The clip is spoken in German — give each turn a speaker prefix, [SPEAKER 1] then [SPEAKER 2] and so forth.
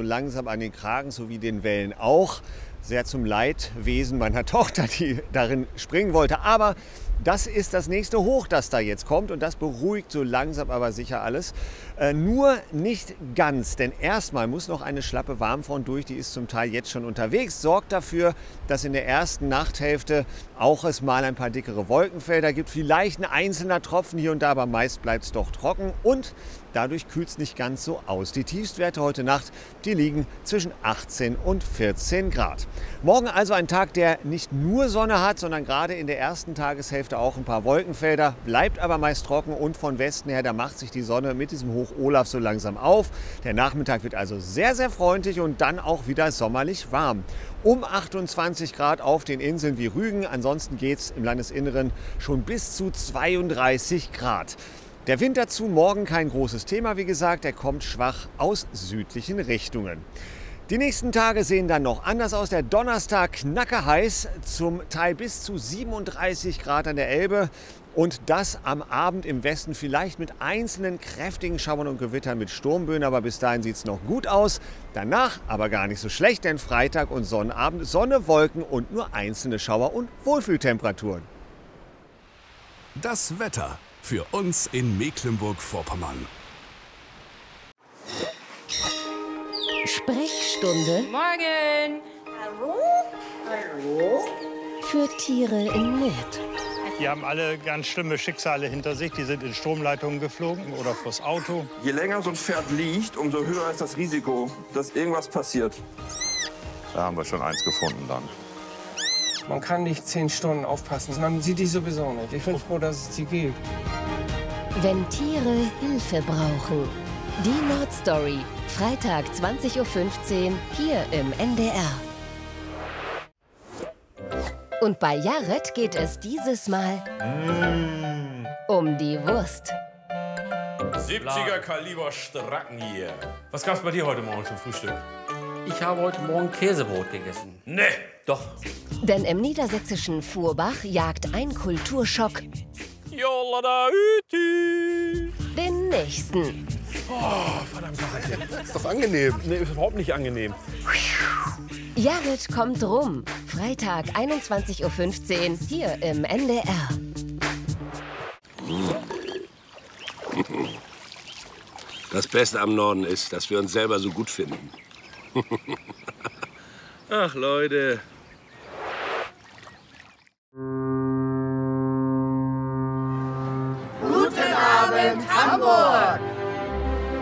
[SPEAKER 1] langsam an den Kragen, sowie den Wellen auch. Sehr zum Leidwesen meiner Tochter, die darin springen wollte. Aber das ist das nächste Hoch, das da jetzt kommt. Und das beruhigt so langsam aber sicher alles. Nur nicht ganz, denn erstmal muss noch eine schlappe Warmfront durch. Die ist zum Teil jetzt schon unterwegs. Sorgt dafür, dass in der ersten Nachthälfte auch es mal ein paar dickere Wolkenfelder gibt. Vielleicht ein einzelner Tropfen hier und da, aber meist bleibt es doch trocken. Und dadurch kühlt es nicht ganz so aus. Die Tiefstwerte heute Nacht, die liegen zwischen 18 und 14 Grad. Morgen also ein Tag, der nicht nur Sonne hat, sondern gerade in der ersten Tageshälfte auch ein paar Wolkenfelder. Bleibt aber meist trocken und von Westen her, da macht sich die Sonne mit diesem Hoch Olaf so langsam auf. Der Nachmittag wird also sehr, sehr freundlich und dann auch wieder sommerlich warm. Um 28 Grad auf den Inseln wie Rügen. Ansonsten geht es im Landesinneren schon bis zu 32 Grad. Der Wind dazu morgen kein großes Thema, wie gesagt, er kommt schwach aus südlichen Richtungen. Die nächsten Tage sehen dann noch anders aus. Der Donnerstag knackerheiß, zum Teil bis zu 37 Grad an der Elbe. Und das am Abend im Westen vielleicht mit einzelnen kräftigen Schauern und Gewittern mit Sturmböen. Aber bis dahin sieht es noch gut aus. Danach aber gar nicht so schlecht, denn Freitag und Sonnabend Sonne, Wolken und nur einzelne Schauer und Wohlfühltemperaturen.
[SPEAKER 2] Das Wetter für uns in Mecklenburg-Vorpommern.
[SPEAKER 3] Sprechstunde
[SPEAKER 4] Morgen!
[SPEAKER 5] Hallo? Hallo?
[SPEAKER 3] für Tiere in Not.
[SPEAKER 6] Die haben alle ganz schlimme Schicksale hinter sich. Die sind in Stromleitungen geflogen oder vors Auto.
[SPEAKER 7] Je länger so ein Pferd liegt, umso höher ist das Risiko, dass irgendwas passiert.
[SPEAKER 8] Da haben wir schon eins gefunden dann.
[SPEAKER 9] Man kann nicht 10 Stunden aufpassen. Man sieht die sowieso nicht. Ich bin froh, dass es die gibt.
[SPEAKER 3] Wenn Tiere Hilfe brauchen. Die Nordstory. Freitag 20:15 Uhr hier im NDR. Und bei Jared geht es dieses Mal um die Wurst.
[SPEAKER 10] 70er Kaliber Stracken hier. Was gab's bei dir heute Morgen zum Frühstück?
[SPEAKER 11] Ich habe heute Morgen Käsebrot gegessen.
[SPEAKER 10] Nee.
[SPEAKER 11] Doch.
[SPEAKER 3] Denn im niedersächsischen Fuhrbach jagt ein Kulturschock den nächsten.
[SPEAKER 10] Oh, verdammt.
[SPEAKER 8] Das ist doch angenehm.
[SPEAKER 10] Nee, ist überhaupt nicht angenehm.
[SPEAKER 3] Jared kommt rum. Freitag 21:15 Uhr hier im NDR.
[SPEAKER 12] Das Beste am Norden ist, dass wir uns selber so gut finden.
[SPEAKER 13] Ach Leute,